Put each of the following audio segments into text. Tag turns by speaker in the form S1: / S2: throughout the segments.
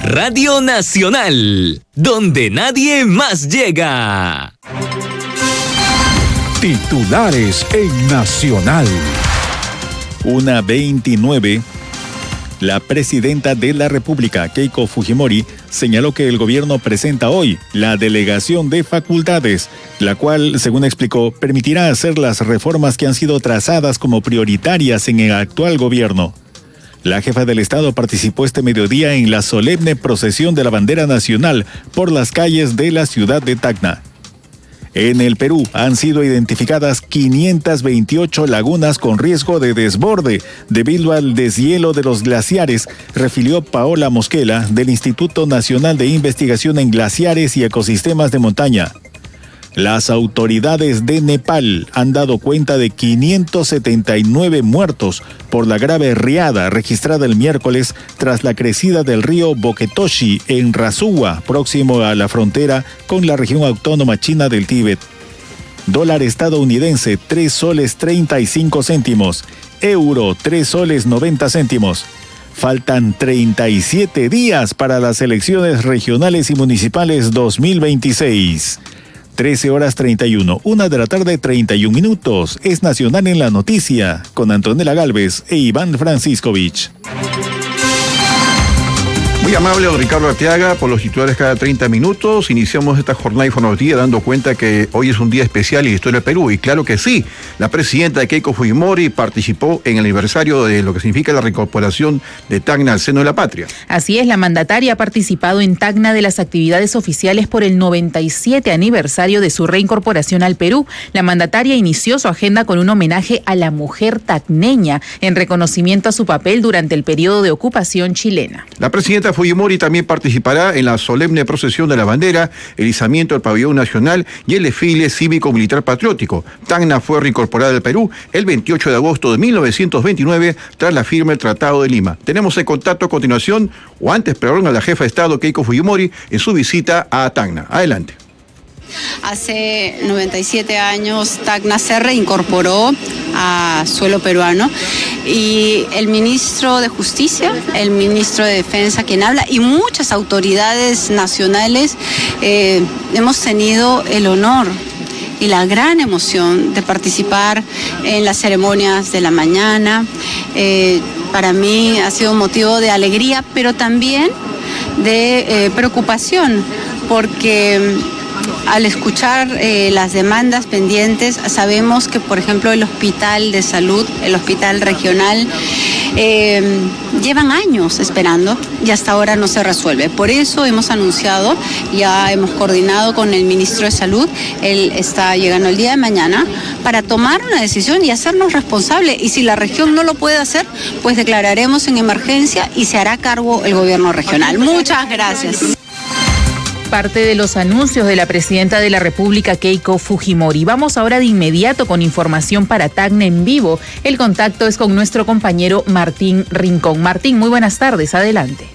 S1: Radio Nacional, donde nadie más llega.
S2: Titulares en Nacional. 1:29. La presidenta de la República, Keiko Fujimori, señaló que el gobierno presenta hoy la delegación de facultades, la cual, según explicó, permitirá hacer las reformas que han sido trazadas como prioritarias en el actual gobierno. La jefa del Estado participó este mediodía en la solemne procesión de la bandera nacional por las calles de la ciudad de Tacna. En el Perú han sido identificadas 528 lagunas con riesgo de desborde debido al deshielo de los glaciares, refirió Paola Mosquela del Instituto Nacional de Investigación en Glaciares y Ecosistemas de Montaña. Las autoridades de Nepal han dado cuenta de 579 muertos por la grave riada registrada el miércoles tras la crecida del río Boketoshi en Rasuwa, próximo a la frontera con la región autónoma china del Tíbet. Dólar estadounidense, 3 soles 35 céntimos. Euro, 3 soles 90 céntimos. Faltan 37 días para las elecciones regionales y municipales 2026. 13:31, 1:31 p.m. Es Nacional en la Noticia, con Antonella Gálvez e Iván Franciscovich.
S3: Muy amable don Ricardo Arteaga por los titulares cada 30 minutos. Iniciamos esta jornada informativa dando cuenta que hoy es un día especial en la historia del Perú. Y claro que sí, la presidenta Keiko Fujimori participó en el aniversario de lo que significa la reincorporación de Tacna al seno de la patria.
S4: Así es, la mandataria ha participado en Tacna de las actividades oficiales por el 97 aniversario de su reincorporación al Perú. La mandataria inició su agenda con un homenaje a la mujer tacneña en reconocimiento a su papel durante el periodo de ocupación chilena.
S3: La presidenta Fujimori también participará en la solemne procesión de la bandera, el izamiento del pabellón nacional y el desfile cívico-militar patriótico. Tacna fue reincorporada al Perú el 28 de agosto de 1929 tras la firma del Tratado de Lima. Tenemos el contacto a continuación, o antes, perdón, a la jefa de Estado Keiko Fujimori en su visita a Tacna. Adelante.
S5: Hace 97 años Tacna se reincorporó a suelo peruano y el ministro de Justicia, el ministro de Defensa, quien habla, y muchas autoridades nacionales hemos tenido el honor y la gran emoción de participar en las ceremonias de la mañana. Para mí ha sido un motivo de alegría, pero también de preocupación, porque al escuchar las demandas pendientes, sabemos que, por ejemplo, el hospital de salud, el hospital regional, llevan años esperando y hasta ahora no se resuelve. Por eso hemos anunciado, ya hemos coordinado con el ministro de Salud, él está llegando el día de mañana para tomar una decisión y hacernos responsable. Y si la región no lo puede hacer, pues declararemos en emergencia y se hará cargo el gobierno regional. Muchas gracias.
S4: Parte de los anuncios de la presidenta de la República, Keiko Fujimori. Vamos ahora de inmediato con información para Tacna en vivo. El contacto es con nuestro compañero Martín Rincón. Martín, muy buenas tardes, adelante.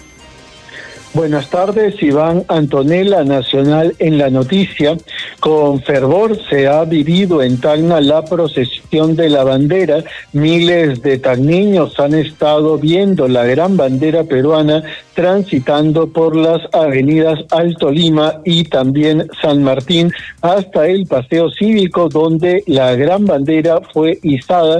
S6: Buenas tardes, Iván, Antonella, Nacional en la Noticia. Con fervor se ha vivido en Tacna la procesión de la bandera. Miles de tacneños han estado viendo la gran bandera peruana transitando por las avenidas Alto Lima y también San Martín hasta el paseo cívico, donde la gran bandera fue izada